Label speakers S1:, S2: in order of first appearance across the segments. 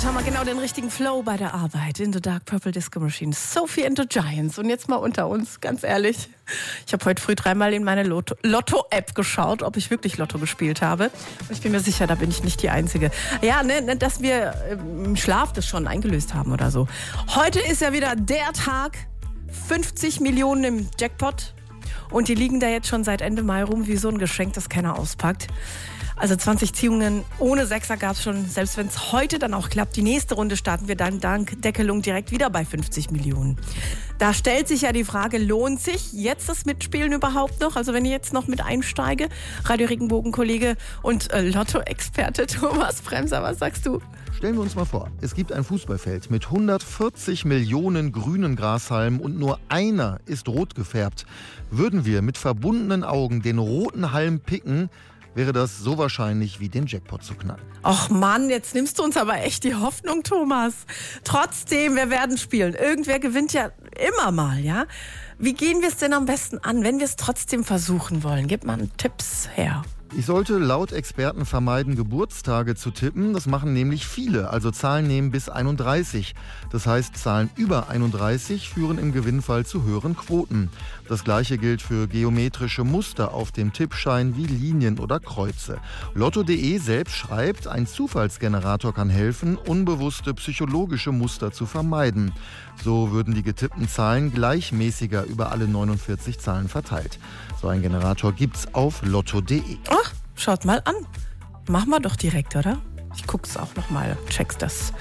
S1: Haben wir genau den richtigen Flow bei der Arbeit in The Dark Purple Disco Machine. Sophie and the Giants. Und jetzt mal unter uns, ganz ehrlich. Ich habe heute früh 3-mal in meine Lotto-App geschaut, ob ich wirklich Lotto gespielt habe. Und ich bin mir sicher, da bin ich nicht die Einzige. Ja, ne, dass wir im Schlaf das schon eingelöst haben oder so. Heute ist ja wieder der Tag. 50 Millionen im Jackpot. Und die liegen da jetzt schon seit Ende Mai rum wie so ein Geschenk, das keiner auspackt. Also 20 Ziehungen ohne Sechser gab es schon. Selbst wenn es heute dann auch klappt, die nächste Runde starten wir dann dank Deckelung direkt wieder bei 50 Millionen. Da stellt sich ja die Frage, lohnt sich jetzt das Mitspielen überhaupt noch? Also wenn ich jetzt noch mit einsteige, Radio Regenbogen-Kollege und Lotto-Experte Thomas Bremser, was sagst du?
S2: Stellen wir uns mal vor, es gibt ein Fußballfeld mit 140 Millionen grünen Grashalmen und nur einer ist rot gefärbt. Würden wir mit verbundenen Augen den roten Halm picken, wäre das so wahrscheinlich wie den Jackpot zu knacken.
S1: Och Mann, jetzt nimmst du uns aber echt die Hoffnung, Thomas. Trotzdem, wir werden spielen. Irgendwer gewinnt ja immer mal, ja? Wie gehen wir es denn am besten an, wenn wir es trotzdem versuchen wollen? Gib mal Tipps her.
S2: Ich sollte laut Experten vermeiden, Geburtstage zu tippen. Das machen nämlich viele, also Zahlen nehmen bis 31. Das heißt, Zahlen über 31 führen im Gewinnfall zu höheren Quoten. Das Gleiche gilt für geometrische Muster auf dem Tippschein wie Linien oder Kreuze. Lotto.de selbst schreibt, ein Zufallsgenerator kann helfen, unbewusste psychologische Muster zu vermeiden. So würden die getippten Zahlen gleichmäßiger über alle 49 Zahlen verteilt. So ein Generator gibt's auf Lotto.de.
S1: Ach, schaut mal an. Machen wir doch direkt, oder? Ich guck's auch nochmal, check's das.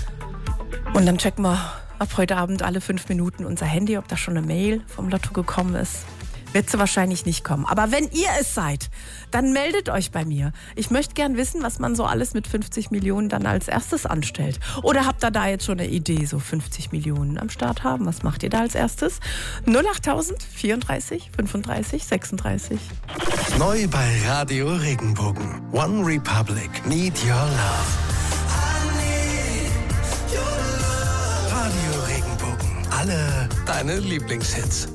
S1: Und dann checken wir ab heute Abend alle 5 Minuten unser Handy, ob da schon eine Mail vom Lotto gekommen ist. Wird sie wahrscheinlich nicht kommen. Aber wenn ihr es seid, dann meldet euch bei mir. Ich möchte gern wissen, was man so alles mit 50 Millionen dann als erstes anstellt. Oder habt ihr da jetzt schon eine Idee, so 50 Millionen am Start haben? Was macht ihr da als erstes? 08000 34 35 36.
S3: Neu bei Radio Regenbogen. One Republic. Need Your Love. Radio Regenbogen. Alle deine Lieblingshits.